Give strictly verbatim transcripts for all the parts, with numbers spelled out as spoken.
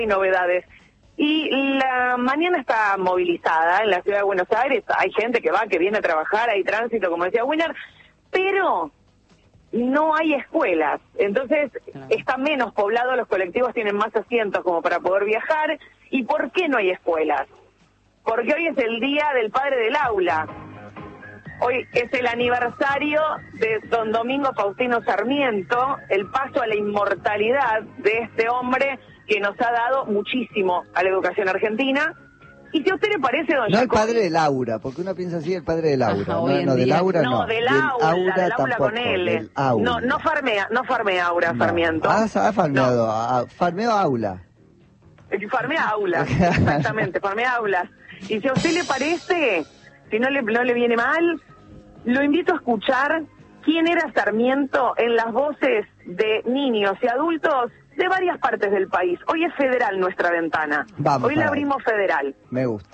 Hay novedades. Y la mañana está movilizada en la ciudad de Buenos Aires, hay gente que va, que viene a trabajar, hay tránsito, como decía Winner, pero no hay escuelas, entonces está menos poblado, los colectivos tienen más asientos como para poder viajar. ¿Y por qué no hay escuelas? Porque hoy es el día del padre del aula. Hoy es el aniversario de don Domingo Faustino Sarmiento, el paso a la inmortalidad de este hombre que nos ha dado muchísimo a la educación argentina. Y si a usted le parece, don No Jacobi, el padre de Laura, porque uno piensa así, el padre de Laura. Ajá, no, hoy en no, de día. Laura no. No, del aula, Aura del aula tampoco, con L. del aula. No, no farmea, no farmea Aura, No. Sarmiento. Ah, ha farmeado, No. ah, farmeó aula. Farmea aulas, exactamente, farmea aulas. Y si a usted le parece, si no le, no le viene mal, lo invito a escuchar quién era Sarmiento en las voces de niños y adultos de varias partes del país. Hoy es Federal nuestra ventana. Vamos Hoy la para abrimos Federal. Me gusta.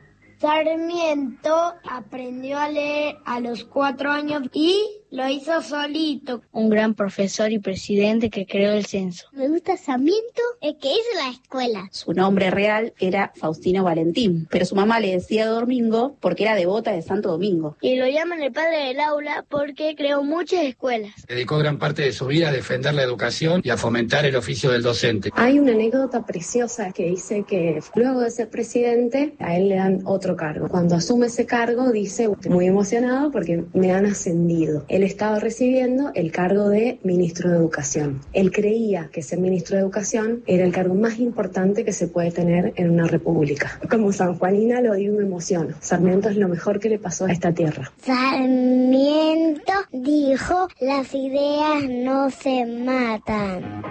Sarmiento aprendió a leer a los cuatro años y lo hizo solito. Un gran profesor y presidente que creó el censo. Me gusta Sarmiento, el que hizo la escuela. Su nombre real era Faustino Valentín, pero su mamá le decía Domingo porque era devota de Santo Domingo. Y lo llaman el padre del aula porque creó muchas escuelas. Dedicó gran parte de su vida a defender la educación y a fomentar el oficio del docente. Hay una anécdota preciosa que dice que luego de ser presidente, a él le dan otro cargo. Cuando asume ese cargo, dice, estoy muy emocionado porque me han ascendido. Él estaba recibiendo el cargo de ministro de Educación. Él creía que ser ministro de Educación era el cargo más importante que se puede tener en una república. Como sanjuanina lo digo y me emociono. Sarmiento es lo mejor que le pasó a esta tierra. Sarmiento dijo, las ideas no se matan.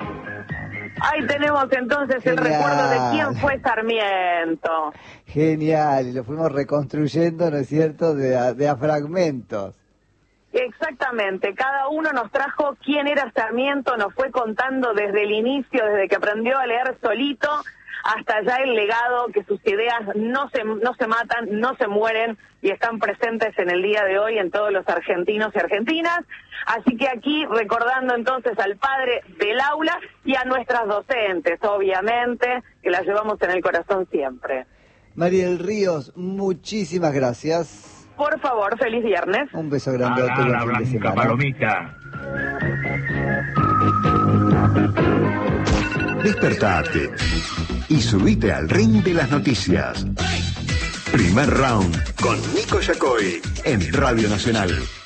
Ahí tenemos entonces el Genial. recuerdo de quién fue Sarmiento. Genial, y lo fuimos reconstruyendo, ¿no es cierto?, de a, de a fragmentos. Exactamente, cada uno nos trajo quién era Sarmiento, nos fue contando desde el inicio, desde que aprendió a leer solito, hasta ya el legado, que sus ideas no se, no se matan, no se mueren y están presentes en el día de hoy en todos los argentinos y argentinas. Así que aquí recordando entonces al padre del aula y a nuestras docentes, obviamente, que las llevamos en el corazón siempre. Mariel Ríos, muchísimas gracias. Por favor, feliz viernes. Un beso grande. A la blanca palomita. Despertate y subite al ring de las noticias. Primer round con Nico Yacoy en Radio Nacional.